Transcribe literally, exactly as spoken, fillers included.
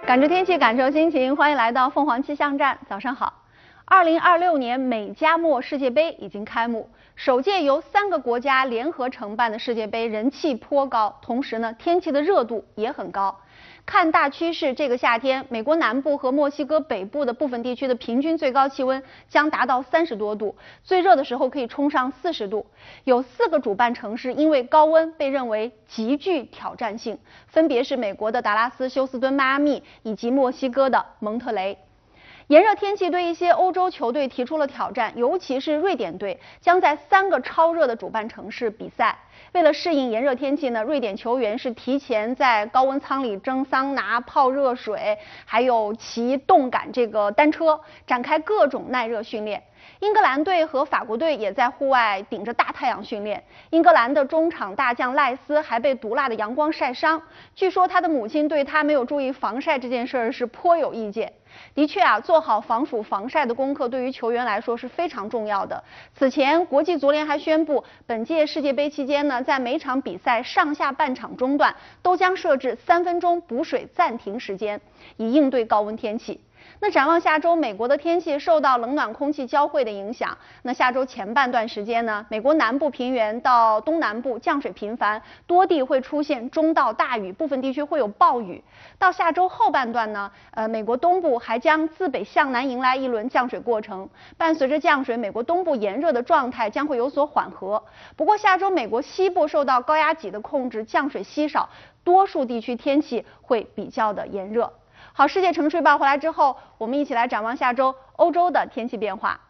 感知天气，感受心情，欢迎来到凤凰气象站。早上好。二零二六年美加墨世界杯已经开幕，首届由三个国家联合承办的世界杯人气颇高，同时呢，天气的热度也很高。看大趋势，这个夏天，美国南部和墨西哥北部的部分地区的平均最高气温将达到三十多度，最热的时候可以冲上四十度。有四个主办城市因为高温被认为极具挑战性，分别是美国的达拉斯、休斯敦、迈阿密以及墨西哥的蒙特雷。炎热天气对一些欧洲球队提出了挑战，尤其是瑞典队将在三个超热的主办城市比赛。为了适应炎热天气呢，瑞典球员是提前在高温舱里蒸桑拿、泡热水，还有骑动感这个单车，展开各种耐热训练。英格兰队和法国队也在户外顶着大太阳训练。英格兰的中场大将赖斯还被毒辣的阳光晒伤，据说他的母亲对他没有注意防晒这件事儿是颇有意见。的确啊，做好防暑防晒的功课对于球员来说是非常重要的。此前，国际足联还宣布，本届世界杯期间呢，在每场比赛上下半场中段都将设置三分钟补水暂停时间，以应对高温天气。那展望下周，美国的天气受到冷暖空气交汇的影响。那下周前半段时间呢，美国南部平原到东南部降水频繁，多地会出现中到大雨，部分地区会有暴雨。到下周后半段呢，呃，美国东部还将自北向南迎来一轮降水过程。伴随着降水，美国东部炎热的状态将会有所缓和。不过下周美国西部受到高压脊的控制，降水稀少，多数地区天气会比较的炎热。好，世界城市报回来之后，我们一起来展望下周欧洲的天气变化。